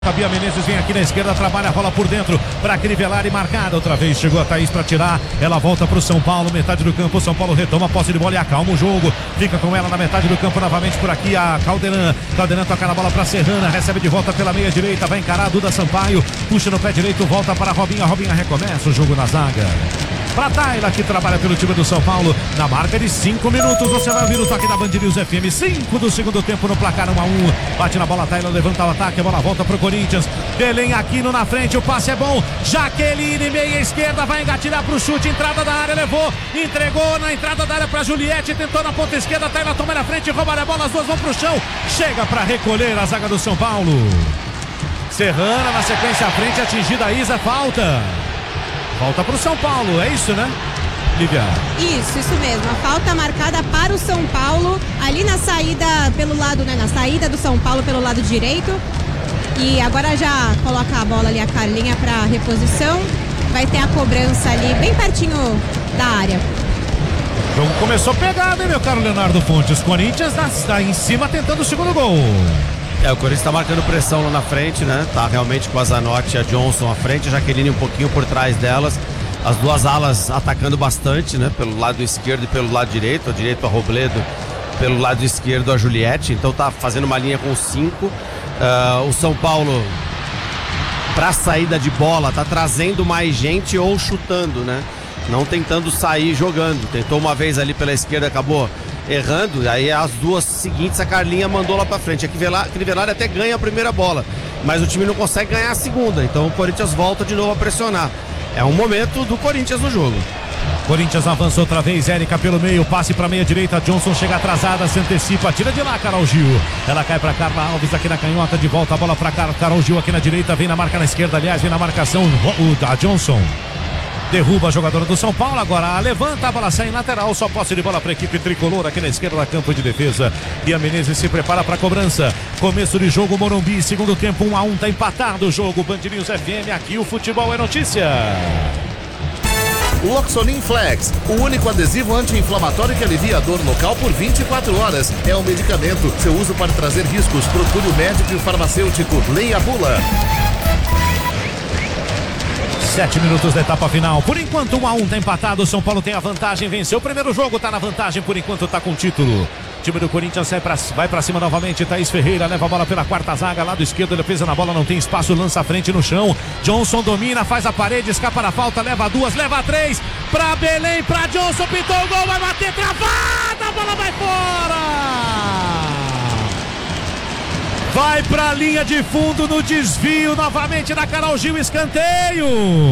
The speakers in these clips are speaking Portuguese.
Bia Menezes vem aqui na esquerda, trabalha, rola por dentro para Crivellari, marcada outra vez, chegou a Thaís para tirar, ela volta para o São Paulo, metade do campo, o São Paulo retoma a posse de bola e acalma o jogo, fica com ela na metade do campo novamente por aqui a Caldeirão toca na bola para Serrana, recebe de volta pela meia direita, vai encarar a Duda Sampaio, puxa no pé direito, volta para a Robinha recomeça o jogo na zaga. Para Tayla, que trabalha pelo time do São Paulo, na marca de 5 minutos, você vai ouvir o toque da Band News FM, 5 do segundo tempo no placar 1-1, bate na bola, Tayla levanta o ataque, a bola volta pro Corinthians, Belém Aquino na frente, o passe é bom, Jaqueline, meia esquerda, vai engatilhar pro chute, entrada da área, levou, entregou na entrada da área pra Juliette, tentou na ponta esquerda, Tayla toma na frente, rouba a bola, as duas vão pro chão, chega pra recolher a zaga do São Paulo, Serrana na sequência à frente, atingida a Isa, falta pro São Paulo, é isso, né, Lívia? Isso mesmo, a falta marcada para o São Paulo, ali na saída pelo lado, né, na saída do São Paulo pelo lado direito, e agora já coloca a bola ali a Carlinha para reposição, vai ter a cobrança ali bem pertinho da área. O jogo começou pegado, hein, meu caro Leonardo Fontes, Corinthians está em cima tentando o segundo gol. O Corinthians tá marcando pressão lá na frente, né? Tá realmente com a Zanotti e a Johnson à frente, a Jaqueline um pouquinho por trás delas. As duas alas atacando bastante, né? Pelo lado esquerdo e pelo lado direito. A direito a Robledo, pelo lado esquerdo a Juliette. Então tá fazendo uma linha com 5. O São Paulo, pra saída de bola, tá trazendo mais gente ou chutando, né? Não tentando sair jogando. Tentou uma vez ali pela esquerda, acabou errando, aí as duas seguintes a Carlinha mandou lá pra frente, a Crivellari até ganha a primeira bola, mas o time não consegue ganhar a segunda, então o Corinthians volta de novo a pressionar. É um momento do Corinthians no jogo. Corinthians avança outra vez, Érica pelo meio, passe pra meia direita, Johnson chega atrasada, se antecipa, tira de lá Carol Gil, ela cai pra Carla Alves aqui na canhota, de volta a bola pra Carol Gil aqui na direita, vem na marca na esquerda, aliás, vem na marcação da Johnson. Derruba a jogadora do São Paulo, agora levanta, a bola sai em lateral, só posse de bola para a equipe tricolor aqui na esquerda da campo de defesa. Bia Menezes se prepara para a cobrança. Começo de jogo, Morumbi, segundo tempo 1-1, tá empatado o jogo. Band News FM, aqui o futebol é notícia. Loxonin Flex, o único adesivo anti-inflamatório que alivia a dor local por 24 horas. É um medicamento, seu uso pode trazer riscos. Procure o médico e o farmacêutico. Leia a bula. 7 minutos da etapa final. Por enquanto 1-1, tá empatado. O São Paulo tem a vantagem, venceu o primeiro jogo, tá na vantagem, por enquanto tá com o título. O time do Corinthians vai pra cima novamente. Thaís Ferreira leva a bola pela quarta zaga, lado esquerdo, ele pisa na bola, não tem espaço, lança a frente no chão. Johnson domina, faz a parede, escapa na falta, leva 2, leva 3, pra Belém, pra Johnson, pintou o gol, vai bater, travada, a bola vai fora! Vai pra linha de fundo no desvio novamente da Carol Gil, escanteio.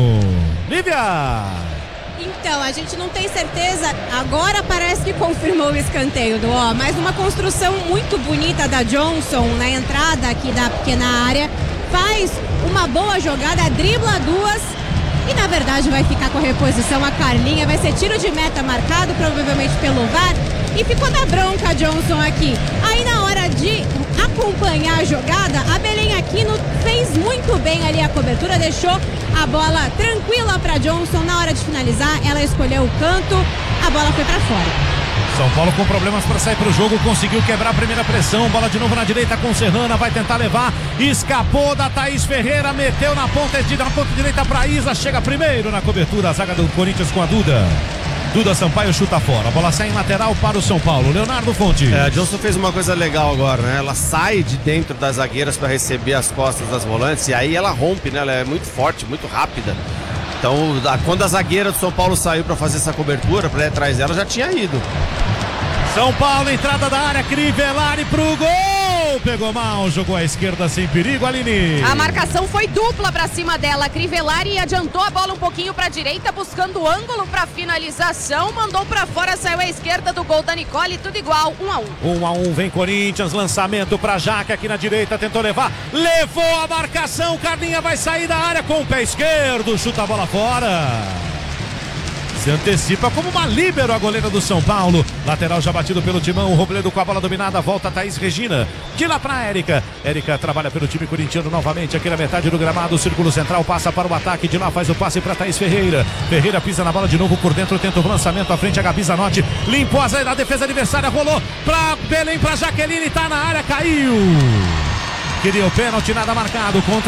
Lívia. Então, a gente não tem certeza, agora parece que confirmou o escanteio do mas uma construção muito bonita da Johnson na entrada aqui da pequena área, faz uma boa jogada, dribla duas e na verdade vai ficar com a reposição a Carlinha, vai ser tiro de meta marcado, provavelmente pelo VAR, e ficou na bronca a Johnson aqui. Aí na hora de acompanhar a jogada, a Belém Aquino fez muito bem ali a cobertura, deixou a bola tranquila para Johnson. Na hora de finalizar, ela escolheu o canto, a bola foi para fora. São Paulo com problemas para sair pro jogo, conseguiu quebrar a primeira pressão, bola de novo na direita com Serrana, vai tentar levar, escapou da Thaís Ferreira, meteu na ponta direita para Isa, chega primeiro na cobertura, a zaga do Corinthians com a Duda Sampaio chuta fora, a bola sai em lateral para o São Paulo. Leonardo Fonte. A Johnson fez uma coisa legal agora, né? Ela sai de dentro das zagueiras para receber as costas das volantes e aí ela rompe, né? Ela é muito forte, muito rápida. Então, quando a zagueira do São Paulo saiu para fazer essa cobertura, para ir atrás dela, já tinha ido. São Paulo, entrada da área, Crivellari pro gol! Pegou mal, jogou à esquerda sem perigo, Aline. A marcação foi dupla pra cima dela, Crivellari adiantou a bola um pouquinho pra direita, buscando ângulo pra finalização, mandou pra fora, saiu à esquerda do gol da Nicole, tudo igual, 1-1. 1-1, vem Corinthians, lançamento pra Jaque aqui na direita, tentou levar, levou a marcação, Carlinha vai sair da área com o pé esquerdo, chuta a bola fora. Se antecipa como uma líbero a goleira do São Paulo. Lateral já batido pelo Timão. O Robledo com a bola dominada. Volta a Thaís Regina. De lá pra Érica. Érica trabalha pelo time corintiano novamente. Aqui na metade do gramado. O círculo central passa para o ataque. De lá faz o passe pra Thaís Ferreira. Ferreira pisa na bola de novo por dentro. Tenta o lançamento à frente. A Gabi Zanotti limpou a defesa adversária. Rolou pra Belém, pra Jaqueline. Tá na área. Caiu. Queria o pênalti, nada marcado. Contra